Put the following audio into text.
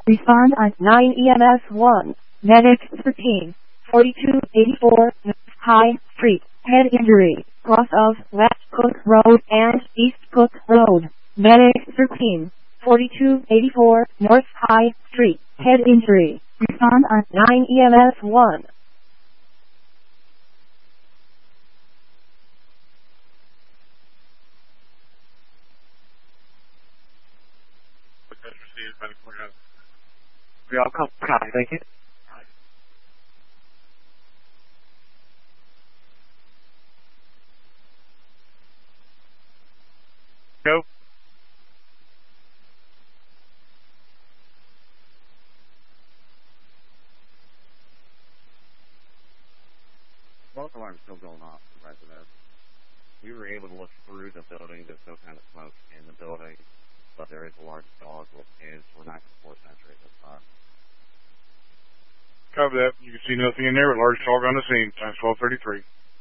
Respond on 9 EMS 1. Medic 13. 4284 High Street. Head injury. Cross of West Cook Road and East Cook Road. Medic 13. 4284 North High Street. Head injury. Respond on 9 EMS 1. We all come. Copy, thank you. Go. Smoke alarm still going off for residents. We were able to look through the building. There's no kind of smoke in the building, but there is a large dog with kids. We're not going to force entry at this time. Cover that. You can see nothing in there. A large dog on the scene. Times 1233.